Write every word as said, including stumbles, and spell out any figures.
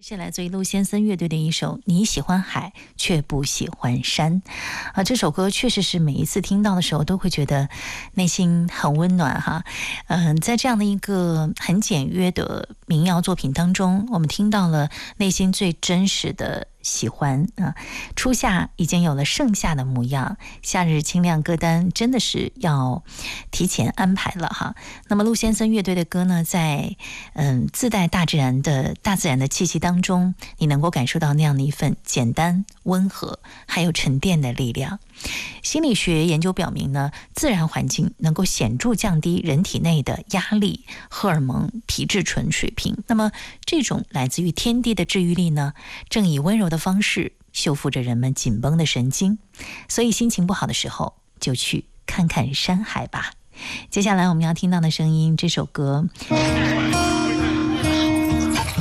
是来自于陆先生乐队的一首《你喜欢海却不喜欢山》啊，这首歌确实是每一次听到的时候都会觉得内心很温暖哈。嗯，在这样的一个很简约的民谣作品当中，我们听到了内心最真实的喜欢啊。初夏已经有了盛夏的模样，夏日清亮歌单真的是要提前安排了哈。那么陆先生乐队的歌呢，在嗯自带大自然的大自然的气息当中，你能够感受到那样的一份简单、温和，还有沉淀的力量。心理学研究表明呢，自然环境能够显著降低人体内的压力、荷尔蒙、皮质醇水平。那么这种来自于天地的治愈力呢，正以温柔的方式修复着人们紧绷的神经。所以心情不好的时候，就去看看山海吧。接下来我们要听到的声音，这首歌